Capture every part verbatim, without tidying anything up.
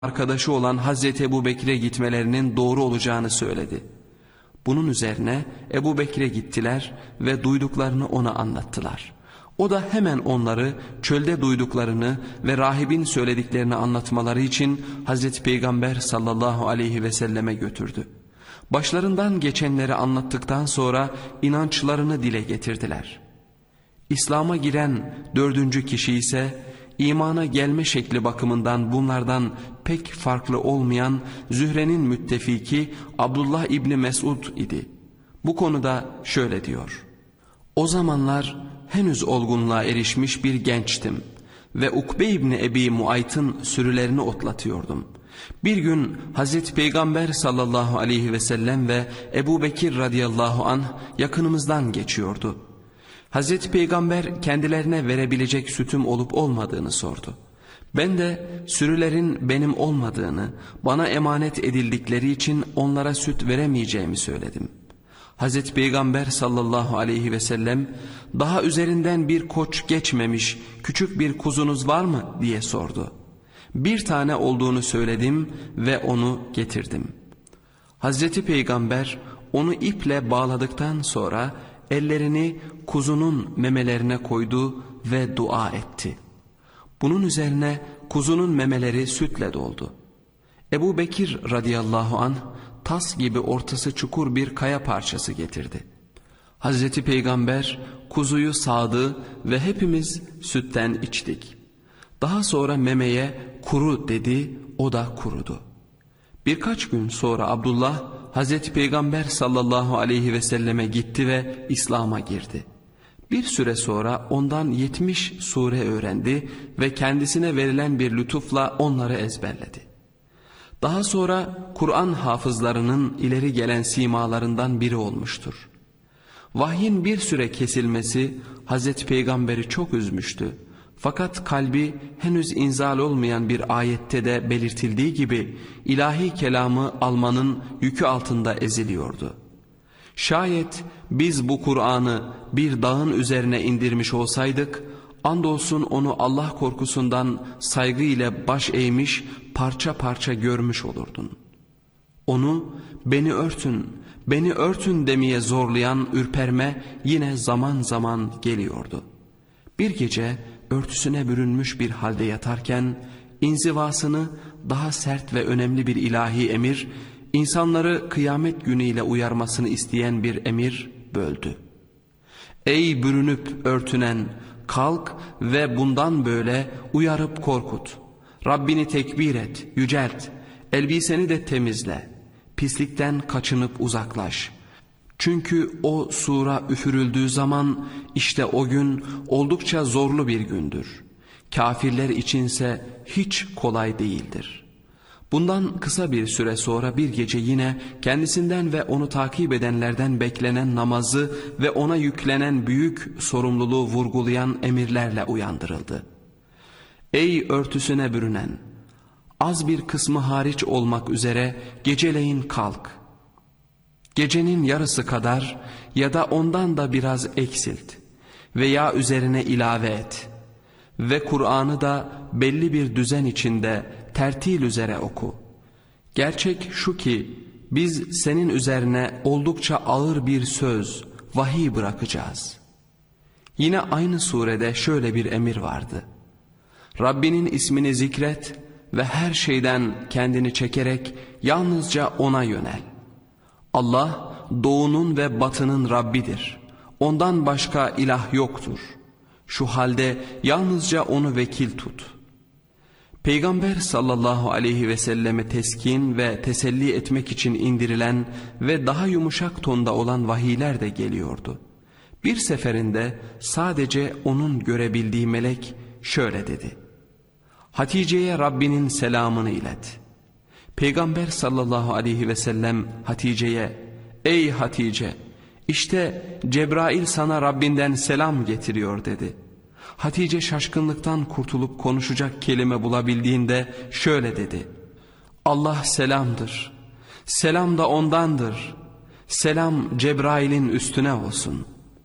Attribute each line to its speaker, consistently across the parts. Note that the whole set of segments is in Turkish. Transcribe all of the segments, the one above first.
Speaker 1: arkadaşı olan Hazreti Ebubekir'e gitmelerinin doğru olacağını söyledi. Bunun üzerine Ebubekir'e gittiler ve duyduklarını ona anlattılar. O da hemen onları çölde duyduklarını ve rahibin söylediklerini anlatmaları için Hazreti Peygamber sallallahu aleyhi ve selleme götürdü. Başlarından geçenleri anlattıktan sonra inançlarını dile getirdiler. İslam'a giren dördüncü kişi ise imana gelme şekli bakımından bunlardan pek farklı olmayan Zühre'nin müttefiki Abdullah İbni Mesud idi. Bu konuda şöyle diyor: O zamanlar henüz olgunluğa erişmiş bir gençtim ve Ukbe İbni Ebi Muayt'ın sürülerini otlatıyordum. Bir gün Hazreti Peygamber sallallahu aleyhi ve sellem ve Ebubekir radıyallahu anh yakınımızdan geçiyordu. Hazreti Peygamber kendilerine verebilecek sütüm olup olmadığını sordu. Ben de sürülerin benim olmadığını, bana emanet edildikleri için onlara süt veremeyeceğimi söyledim. Hazreti Peygamber sallallahu aleyhi ve sellem daha üzerinden bir koç geçmemiş küçük bir kuzunuz var mı diye sordu. Bir tane olduğunu söyledim ve onu getirdim. Hazreti Peygamber onu iple bağladıktan sonra ellerini kuzunun memelerine koydu ve dua etti. Bunun üzerine kuzunun memeleri sütle doldu. Ebubekir radıyallahu anh tas gibi ortası çukur bir kaya parçası getirdi. Hazreti Peygamber kuzuyu sağdı ve hepimiz sütten içtik. Daha sonra memeye kuru dedi, o da kurudu. Birkaç gün sonra Abdullah Hazreti Peygamber sallallahu aleyhi ve selleme gitti ve İslam'a girdi. Bir süre sonra ondan yetmiş sure öğrendi ve kendisine verilen bir lütufla onları ezberledi. Daha sonra Kur'an hafızlarının ileri gelen simalarından biri olmuştur. Vahyin bir süre kesilmesi Hazreti Peygamber'i çok üzmüştü. Fakat kalbi henüz inzal olmayan bir ayette de belirtildiği gibi ilahi kelamı almanın yükü altında eziliyordu. Şayet biz bu Kur'an'ı bir dağın üzerine indirmiş olsaydık, andolsun onu Allah korkusundan saygı ile baş eğmiş, parça parça görmüş olurdun. Onu beni örtün, beni örtün demeye zorlayan ürperme yine zaman zaman geliyordu. Bir gece örtüsüne bürünmüş bir halde yatarken inzivasını daha sert ve önemli bir ilahi emir, insanları kıyamet günüyle uyarmasını isteyen bir emir böldü. Ey bürünüp örtünen, kalk ve bundan böyle uyarıp korkut. Rabbini tekbir et, yücelt, elbiseni de temizle, pislikten kaçınıp uzaklaş. Çünkü o sura üfürüldüğü zaman işte o gün oldukça zorlu bir gündür. Kafirler içinse hiç kolay değildir. Bundan kısa bir süre sonra bir gece yine kendisinden ve onu takip edenlerden beklenen namazı ve ona yüklenen büyük sorumluluğu vurgulayan emirlerle uyandırıldı. Ey örtüsüne bürünen! Az bir kısmı hariç olmak üzere geceleyin kalk. Gecenin yarısı kadar ya da ondan da biraz eksilt veya üzerine ilave et. Ve Kur'an'ı da belli bir düzen içinde tertil üzere oku. Gerçek şu ki biz senin üzerine oldukça ağır bir söz, vahiy bırakacağız. Yine aynı surede şöyle bir emir vardı. Rabbinin ismini zikret ve her şeyden kendini çekerek yalnızca ona yönel. Allah doğunun ve batının Rabbidir. Ondan başka ilah yoktur. Şu halde yalnızca onu vekil tut. Peygamber sallallahu aleyhi ve selleme teskin ve teselli etmek için indirilen ve daha yumuşak tonda olan vahiyler de geliyordu. Bir seferinde sadece onun görebildiği melek şöyle dedi: Hatice'ye Rabbinin selamını ilet. Peygamber sallallahu aleyhi ve sellem Hatice'ye, ey Hatice, işte Cebrail sana Rabbinden selam getiriyor dedi. Hatice şaşkınlıktan kurtulup konuşacak kelime bulabildiğinde şöyle dedi: Allah selamdır, selam da ondandır, selam Cebrail'in üstüne olsun.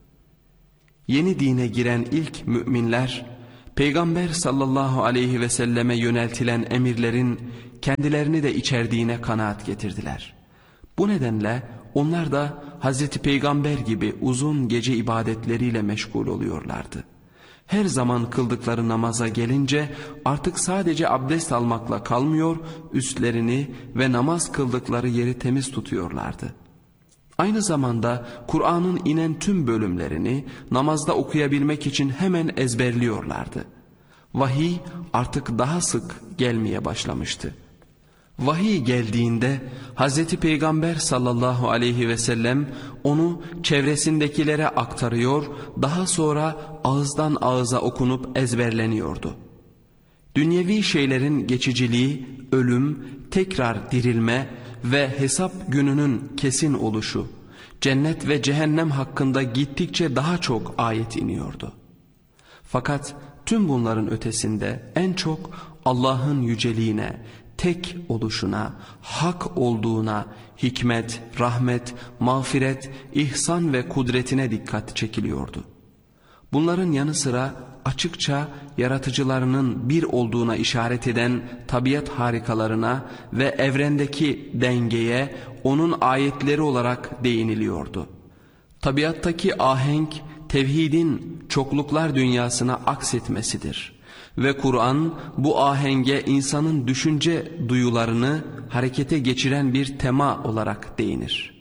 Speaker 1: Yeni dine giren ilk müminler, Peygamber sallallahu aleyhi ve selleme yöneltilen emirlerin kendilerini de içerdiğine kanaat getirdiler. Bu nedenle onlar da Hazreti Peygamber gibi uzun gece ibadetleriyle meşgul oluyorlardı. Her zaman kıldıkları namaza gelince artık sadece abdest almakla kalmıyor, üstlerini ve namaz kıldıkları yeri temiz tutuyorlardı. Aynı zamanda Kur'an'ın inen tüm bölümlerini namazda okuyabilmek için hemen ezberliyorlardı. Vahiy artık daha sık gelmeye başlamıştı. Vahiy geldiğinde Hazreti Peygamber sallallahu aleyhi ve sellem onu çevresindekilere aktarıyor, daha sonra ağızdan ağıza okunup ezberleniyordu. Dünyevi şeylerin geçiciliği, ölüm, tekrar dirilme ve hesap gününün kesin oluşu, cennet ve cehennem hakkında gittikçe daha çok ayet iniyordu. Fakat tüm bunların ötesinde en çok Allah'ın yüceliğine, tek oluşuna, hak olduğuna, hikmet, rahmet, mağfiret, ihsan ve kudretine dikkat çekiliyordu. Bunların yanı sıra açıkça yaratıcılarının bir olduğuna işaret eden tabiat harikalarına ve evrendeki dengeye onun ayetleri olarak değiniliyordu. Tabiattaki ahenk, tevhidin çokluklar dünyasına aksetmesidir. Ve Kur'an bu ahenge insanın düşünce duyularını harekete geçiren bir tema olarak değinir.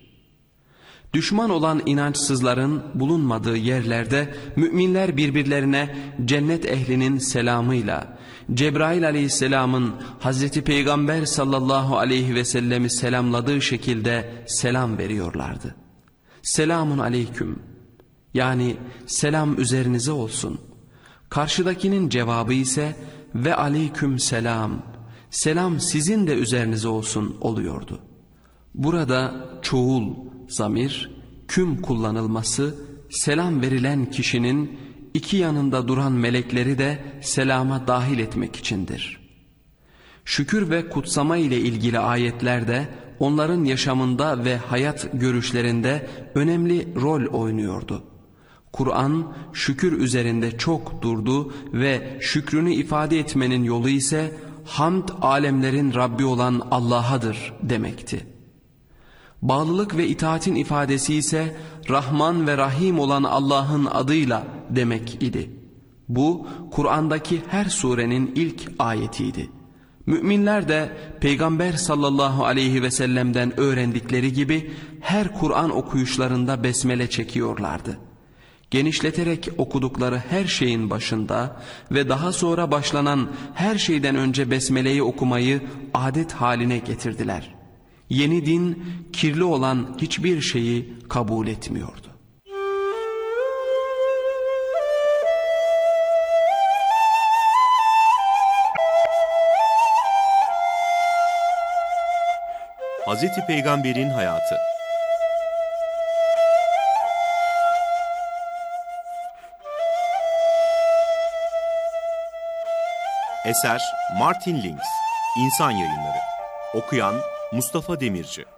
Speaker 1: Düşman olan inançsızların bulunmadığı yerlerde müminler birbirlerine cennet ehlinin selamıyla, Cebrail aleyhisselamın Hazreti Peygamber sallallahu aleyhi ve sellemi selamladığı şekilde selam veriyorlardı. Selamun aleyküm, yani selam üzerinize olsun. Karşıdakinin cevabı ise ve aleyküm selam, selam sizin de üzerinize olsun oluyordu. Burada çoğul, zamir, küm kullanılması selam verilen kişinin iki yanında duran melekleri de selama dahil etmek içindir. Şükür ve kutsama ile ilgili ayetler de onların yaşamında ve hayat görüşlerinde önemli rol oynuyordu. Kur'an şükür üzerinde çok durdu ve şükrünü ifade etmenin yolu ise hamd alemlerin Rabbi olan Allah'adır demekti. Bağlılık ve itaatin ifadesi ise Rahman ve Rahim olan Allah'ın adıyla demek idi. Bu Kur'an'daki her surenin ilk ayetiydi. Müminler de Peygamber sallallahu aleyhi ve sellem'den öğrendikleri gibi her Kur'an okuyuşlarında besmele çekiyorlardı. Genişleterek okudukları her şeyin başında ve daha sonra başlanan her şeyden önce besmeleyi okumayı adet haline getirdiler. Yeni din kirli olan hiçbir şeyi kabul etmiyordu.
Speaker 2: Hazreti Peygamber'in hayatı. Eser Martin Lings, İnsan Yayınları. Okuyan Mustafa Demirci.